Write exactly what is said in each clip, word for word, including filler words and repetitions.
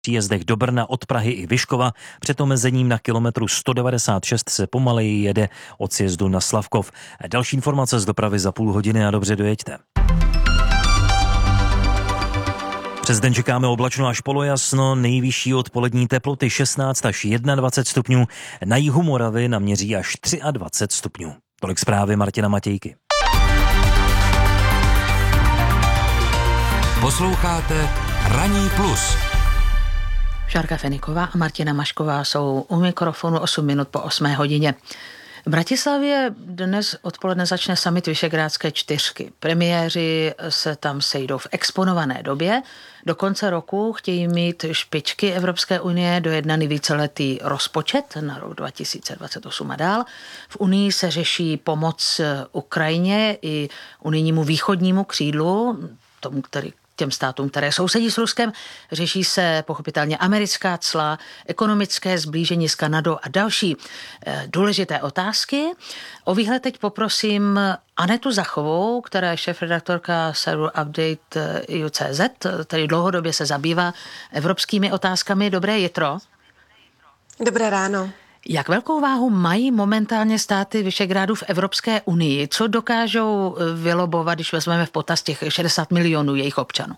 příjezdech do Brna od Prahy i Vyškova. Před omezením na kilometru sto devadesát šest se pomaleji jede od sjezdu na Slavkov. Další informace z dopravy za půl hodiny a dobře dojeďte. Přes den čekáme oblačno až polojasno, nejvyšší odpolední teploty šestnáct až dvacet jedna stupňů, na jihu Moravy naměří až dvacet tři stupňů. Tolik zprávy Martina Matějky. Posloucháte Ranní plus. Šárka Feniková a Martina Mašková jsou u mikrofonu osm minut po osmé hodině. V Bratislavě dnes odpoledne začne summit Visegrádské čtyřky. Premiéři se tam sejdou v exponované době. Do konce roku chtějí mít špičky Evropské unie dojednaný víceletý rozpočet na rok dva tisíce dvacet osm a dál. V Unii se řeší pomoc Ukrajině i unijnímu východnímu křídlu, tomu, který těm státům, které sousedí s Ruskem. Řeší se pochopitelně americká cla, ekonomické zblížení s Kanadou a další e, důležité otázky. O výhled teď poprosím Anetu Zachovou, která je šéfredaktorka serveru Update E U tečka cé zet, který dlouhodobě se zabývá evropskými otázkami. Dobré jitro. Dobré ráno. Jak velkou váhu mají momentálně státy Visegrádu v Evropské unii? Co dokážou vylobovat, když vezmeme v potaz těch šedesát milionů jejich občanů?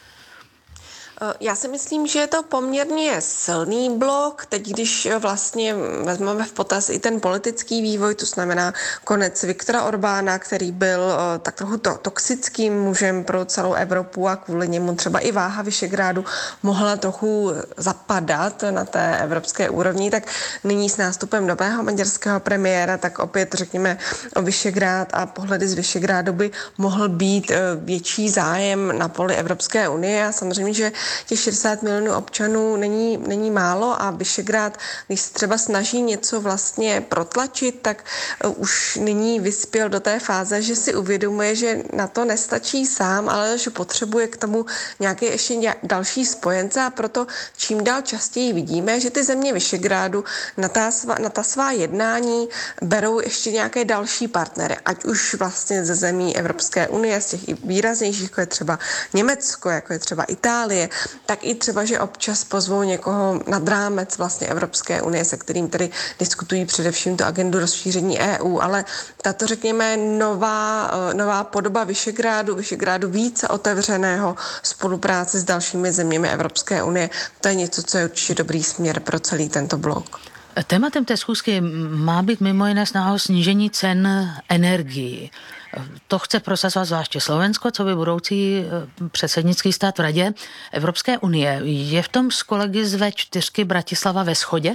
Já si myslím, že je to poměrně silný blok. Teď, když vlastně vezmeme v potaz i ten politický vývoj, to znamená konec Viktora Orbána, který byl tak trochu to, toxickým mužem pro celou Evropu a kvůli němu třeba i váha Visegrádu mohla trochu zapadat na té evropské úrovni, tak nyní s nástupem nového maďarského premiéra, tak opět řekněme o Visegrád a pohledy z Visegrádu by mohl být větší zájem na poli Evropské unie a samozřejmě, že těch šedesát milionů občanů není, není málo a Visegrád, když se třeba snaží něco vlastně protlačit, tak už nyní vyspěl do té fáze, že si uvědomuje, že na to nestačí sám, ale že potřebuje k tomu nějaké ještě další spojence a proto čím dál častěji vidíme, že ty země Visegrádu na ta, svá, na ta svá jednání berou ještě nějaké další partnery, ať už vlastně ze zemí Evropské unie, z těch i výraznějších, jako je třeba Německo, jako je třeba Itálie, tak i třeba, že občas pozvou někoho nad rámec vlastně Evropské unie, se kterým tedy diskutují především tu agendu rozšíření E U, ale tato, řekněme, nová, nová podoba Visegrádu, Visegrádu více otevřeného spolupráce s dalšími zeměmi Evropské unie, to je něco, co je určitě dobrý směr pro celý tento blok. Tématem té schůzky má být mimo jiné snaha o snížení cen energií. To chce prosazovat zvláště Slovensko, co by budoucí předsednický stát v Radě Evropské unie. Je v tom s kolegy z vé čtyřky Bratislava ve shodě?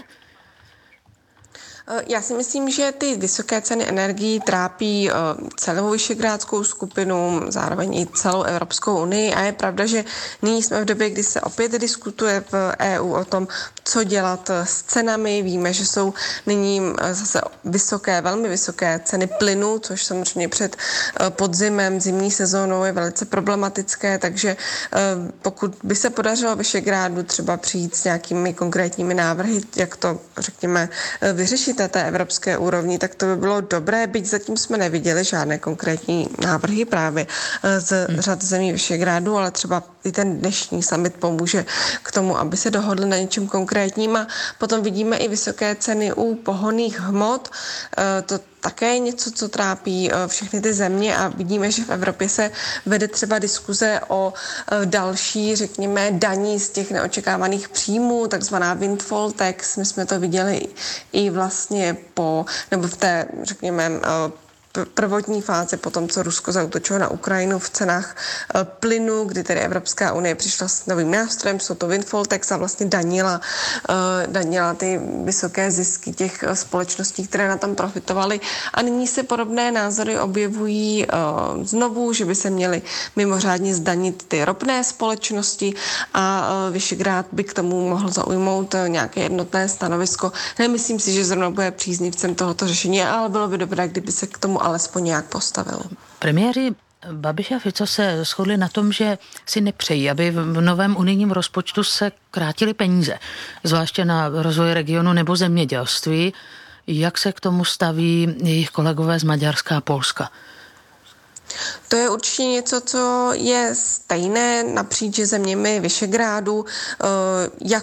Já si myslím, že ty vysoké ceny energií trápí celou visegrádskou skupinu, zároveň i celou Evropskou unii a je pravda, že nyní jsme v době, kdy se opět diskutuje v E U o tom, co dělat s cenami. Víme, že jsou nyní zase vysoké, velmi vysoké ceny plynu, což samozřejmě před podzimem, zimní sezónou je velice problematické, takže pokud by se podařilo Visegrádu třeba přijít s nějakými konkrétními návrhy, jak to, řekněme, vyřešit na té evropské úrovni, tak to by bylo dobré, byť zatím jsme neviděli žádné konkrétní návrhy právě z řad zemí Visegrádu, ale třeba i ten dnešní summit pomůže k tomu, aby se dohodli na něčem konkrétním a potom vidíme i vysoké ceny u pohonných hmot. To také něco, co trápí všechny ty země a vidíme, že v Evropě se vede třeba diskuze o další, řekněme, daní z těch neočekávaných příjmů, takzvaná windfall tax. My jsme to viděli i vlastně po, nebo v té, řekněme, prvotní fázi po tom, co Rusko zaútočilo na Ukrajinu v cenách plynu, kdy tedy Evropská unie přišla s novým nástrojem, jsou to windfall tax a vlastně danila, danila ty vysoké zisky těch společností, které na tom profitovaly. A nyní se podobné názory objevují znovu, že by se měly mimořádně zdanit ty ropné společnosti a Visegrád by k tomu mohl zaujmout nějaké jednotné stanovisko. Nemyslím si, že zrovna bude příznivcem tohoto řešení, ale bylo by dobré, kdyby se k tomu alespoň nějak postavil. Premiéři Babiš a Fico se shodli na tom, že si nepřejí, aby v novém unijním rozpočtu se krátily peníze, zvláště na rozvoj regionu nebo zemědělství. Jak se k tomu staví jejich kolegové z Maďarska a Polska? To je určitě něco, co je stejné napříč zeměmi Visegrádu, jak